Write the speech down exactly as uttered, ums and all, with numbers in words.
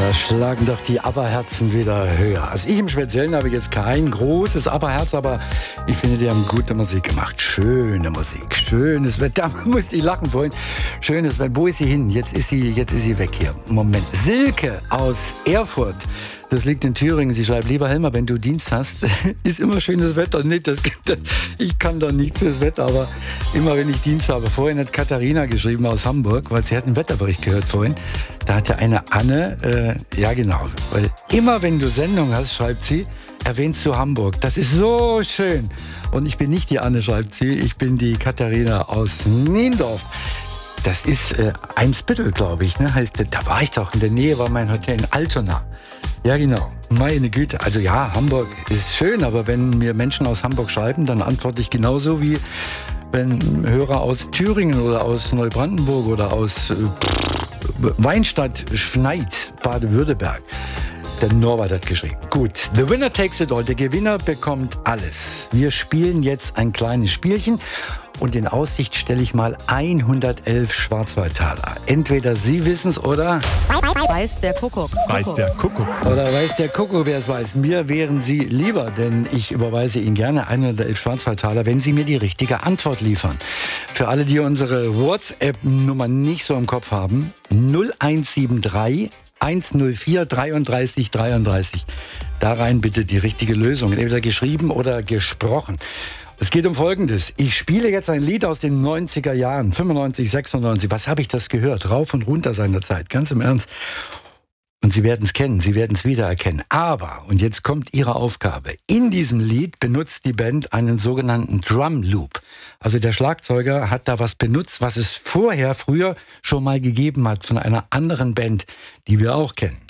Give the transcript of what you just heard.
Da schlagen doch die ABBA-Herzen wieder höher. Also ich im Speziellen habe jetzt kein großes ABBA-Herz, aber ich finde, die haben gute Musik gemacht. Schöne Musik, schönes Wetter. Da musste ich lachen vorhin. Schönes Wetter. Wo ist sie hin? Jetzt ist sie, jetzt ist sie weg hier. Moment. Silke aus Erfurt. Das liegt in Thüringen. Sie schreibt, lieber Helmer, wenn du Dienst hast, ist immer schönes Wetter. Nee, das, ich kann doch nichts fürs Wetter, aber immer wenn ich Dienst habe. Vorhin hat Katharina geschrieben aus Hamburg, weil sie hat einen Wetterbericht gehört vorhin. Da hatte eine Anne, äh, ja genau, weil immer wenn du Sendung hast, schreibt sie, erwähnst du Hamburg. Das ist so schön. Und ich bin nicht die Anne, schreibt sie, ich bin die Katharina aus Niendorf. Das ist äh, Eimsbüttel, glaube ich, ne? Heißt, da war ich doch, in der Nähe war mein Hotel in Altona. Ja, genau. Meine Güte. Also ja, Hamburg ist schön, aber wenn mir Menschen aus Hamburg schreiben, dann antworte ich genauso wie wenn Hörer aus Thüringen oder aus Neubrandenburg oder aus äh, Weinstadt Schneid, Baden-Württemberg. Der Norbert hat geschrieben. Gut, the winner takes it all. Der Gewinner bekommt alles. Wir spielen jetzt ein kleines Spielchen und in Aussicht stelle ich mal hundertelf Schwarzwaldtaler. Entweder Sie wissen es oder... Weiß der Kuckuck. Weiß der Kuckuck. Oder weiß der Kuckuck, wer es weiß. Mir wären Sie lieber, denn ich überweise Ihnen gerne hundertelf Schwarzwaldtaler, wenn Sie mir die richtige Antwort liefern. Für alle, die unsere WhatsApp-Nummer nicht so im Kopf haben, null eins sieben drei eins null vier dreiunddreißig dreiunddreißig. Da rein bitte die richtige Lösung, entweder geschrieben oder gesprochen. Es geht um Folgendes. Ich spiele jetzt ein Lied aus den neunziger Jahren, fünfundneunzig, sechsundneunzig. Was habe ich das gehört? Rauf und runter seiner Zeit, ganz im Ernst. Und Sie werden es kennen, Sie werden es wiedererkennen. Aber, und jetzt kommt Ihre Aufgabe, in diesem Lied benutzt die Band einen sogenannten Drum Loop. Also der Schlagzeuger hat da was benutzt, was es vorher, früher schon mal gegeben hat von einer anderen Band, die wir auch kennen.